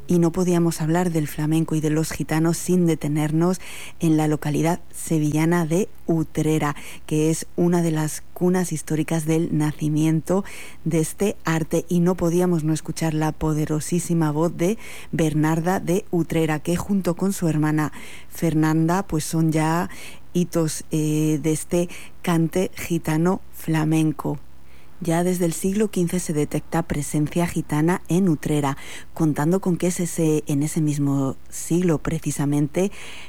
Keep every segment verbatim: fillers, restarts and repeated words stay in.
Y no podíamos hablar del flamenco y de los gitanos sin detenernos en la localidad sevillana de Utrera, que es una de las cunas históricas del nacimiento de este arte. Y no podíamos no escuchar la poderosísima voz de Bernarda de Utrera, que junto con su hermana Fernanda pues son ya hitos eh, de este cante gitano flamenco. Ya desde el siglo quince se detecta presencia gitana en Utrera, contando con que es ese, en ese mismo siglo precisamente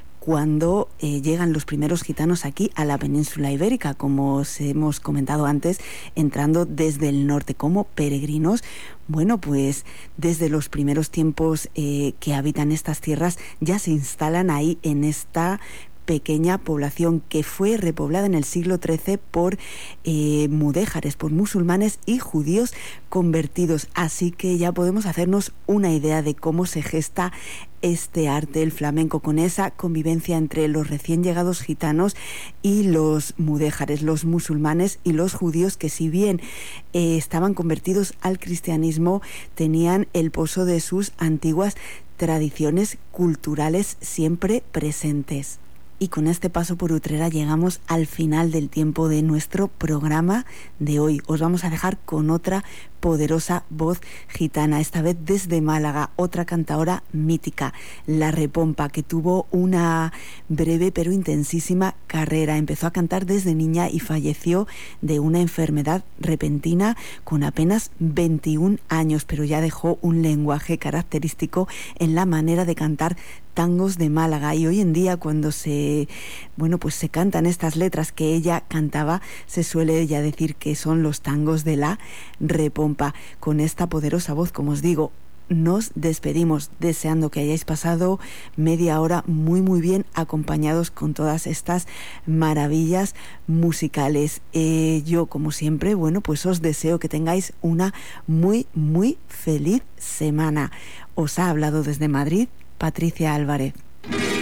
cuando eh, llegan los primeros gitanos aquí a la península ibérica, como os hemos comentado antes, entrando desde el norte como peregrinos. Bueno, pues desde los primeros tiempos eh, que habitan estas tierras ya se instalan ahí en esta pequeña población que fue repoblada en el siglo trece por eh, mudéjares, por musulmanes y judíos convertidos. Así que ya podemos hacernos una idea de cómo se gesta este arte, el flamenco, con esa convivencia entre los recién llegados gitanos y los mudéjares, los musulmanes y los judíos, que si bien eh, estaban convertidos al cristianismo, tenían el pozo de sus antiguas tradiciones culturales siempre presentes. Y con este paso por Utrera llegamos al final del tiempo de nuestro programa de hoy. Os vamos a dejar con otra poderosa voz gitana, esta vez desde Málaga, otra cantaora mítica, La Repompa, que tuvo una breve pero intensísima carrera. Empezó a cantar desde niña y falleció de una enfermedad repentina con apenas veintiún años, pero ya dejó un lenguaje característico en la manera de cantar tangos de Málaga. Y hoy en día, cuando se bueno pues se cantan estas letras que ella cantaba, se suele ya decir que son los tangos de La Repompa. Con esta poderosa voz, como os digo, nos despedimos deseando que hayáis pasado media hora muy muy bien acompañados con todas estas maravillas musicales. Eh, yo, como siempre, bueno, pues os deseo que tengáis una muy muy feliz semana. Os ha hablado desde Madrid Patricia Álvarez.